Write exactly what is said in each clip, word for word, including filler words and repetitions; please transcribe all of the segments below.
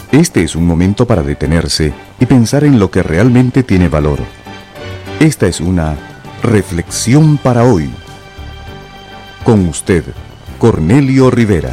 Este es un momento para detenerse y pensar en lo que realmente tiene valor. Esta es una reflexión para hoy. Con usted, Cornelio Rivera.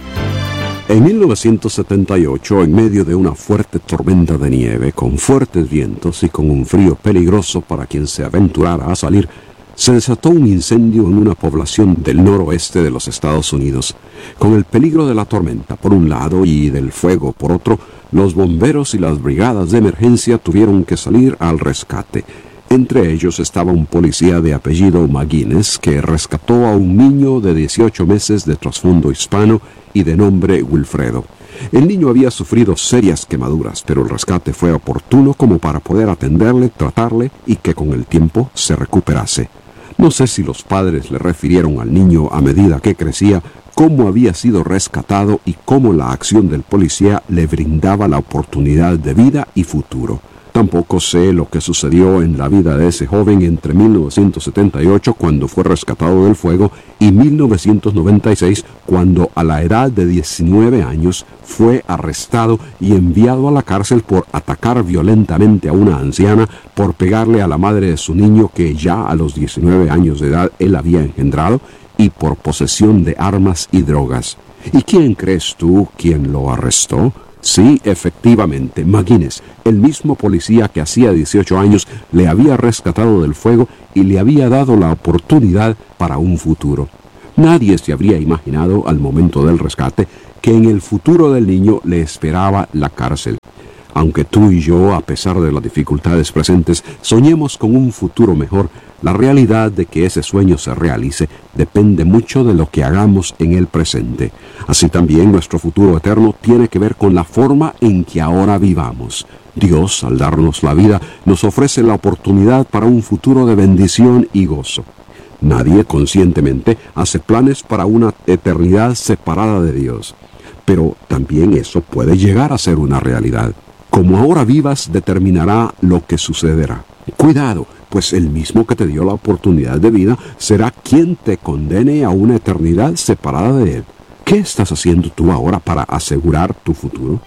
En mil novecientos setenta y ocho, en medio de una fuerte tormenta de nieve, con fuertes vientos y con un frío peligroso para quien se aventurara a salir, se desató un incendio en una población del noroeste de los Estados Unidos. Con el peligro de la tormenta por un lado y del fuego por otro, los bomberos y las brigadas de emergencia tuvieron que salir al rescate. Entre ellos estaba un policía de apellido McGuinness que rescató a un niño de dieciocho meses de trasfondo hispano y de nombre Wilfredo. El niño había sufrido serias quemaduras, pero el rescate fue oportuno como para poder atenderle, tratarle y que con el tiempo se recuperase. No sé si los padres le refirieron al niño a medida que crecía cómo había sido rescatado y cómo la acción del policía le brindaba la oportunidad de vida y futuro. Tampoco sé lo que sucedió en la vida de ese joven entre mil novecientos setenta y ocho, cuando fue rescatado del fuego, y mil novecientos noventa y seis, cuando a la edad de diecinueve años fue arrestado y enviado a la cárcel por atacar violentamente a una anciana, por pegarle a la madre de su niño que ya a los diecinueve años de edad él había engendrado, y por posesión de armas y drogas. ¿Y quién crees tú quien lo arrestó? Sí, efectivamente, McGuinness, el mismo policía que hacía dieciocho años le había rescatado del fuego y le había dado la oportunidad para un futuro. Nadie se habría imaginado al momento del rescate que en el futuro del niño le esperaba la cárcel. Aunque tú y yo, a pesar de las dificultades presentes, soñemos con un futuro mejor, la realidad de que ese sueño se realice depende mucho de lo que hagamos en el presente. Así también nuestro futuro eterno tiene que ver con la forma en que ahora vivamos. Dios, al darnos la vida, nos ofrece la oportunidad para un futuro de bendición y gozo. Nadie conscientemente hace planes para una eternidad separada de Dios. Pero también eso puede llegar a ser una realidad. Como ahora vivas determinará lo que sucederá. Cuidado, pues el mismo que te dio la oportunidad de vida será quien te condene a una eternidad separada de Él. ¿Qué estás haciendo tú ahora para asegurar tu futuro?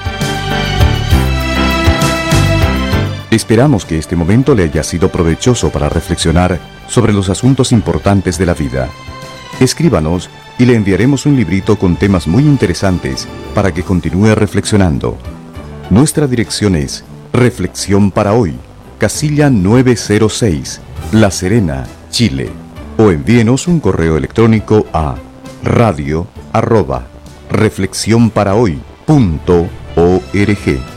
Esperamos que este momento le haya sido provechoso para reflexionar sobre los asuntos importantes de la vida. Escríbanos y le enviaremos un librito con temas muy interesantes para que continúe reflexionando. Nuestra dirección es Reflexión para Hoy, casilla nueve cero seis, La Serena, Chile. O envíenos un correo electrónico a radio arroba reflexión para hoy punto org.